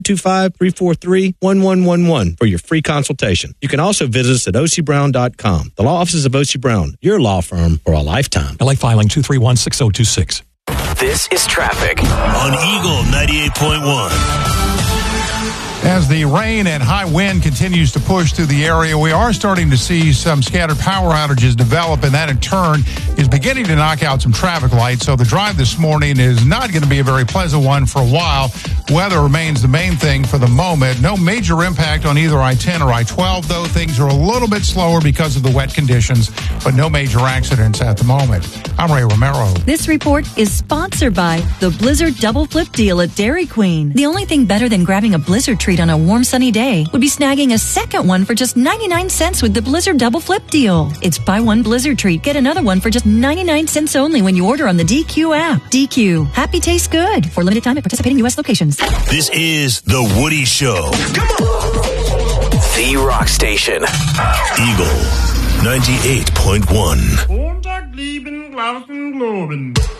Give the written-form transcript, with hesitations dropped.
25343-1111 for your free consultation. You can also visit us at ocbrown.com. The law offices of OC Brown, your law firm for a lifetime. LA filing 231-6026. This is traffic on Eagle 98.1. As the rain and high wind continues to push through the area, we are starting to see some scattered power outages develop, and that in turn is beginning to knock out some traffic lights. So the drive this morning is not going to be a very pleasant one for a while. Weather remains the main thing for the moment. No major impact on either I-10 or I-12, though. Things are a little bit slower because of the wet conditions, but no major accidents at the moment. I'm Ray Romero. This report is sponsored by the Blizzard Double Flip Deal at Dairy Queen. The only thing better than grabbing a Blizzard treat on a warm sunny day would be snagging a second one for just 99 cents with the Blizzard Double Flip Deal. It's buy one Blizzard treat, get another one for just 99 cents only when you order on the DQ app. DQ, happy tastes good. For limited time at participating U.S. locations. This is The Woody Show. Come on! The Rock Station. Eagle 98.1.